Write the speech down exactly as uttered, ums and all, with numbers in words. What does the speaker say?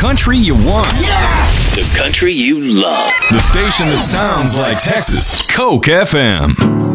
country you want. Yeah! The country you love. The station that sounds like Texas. Coke F M.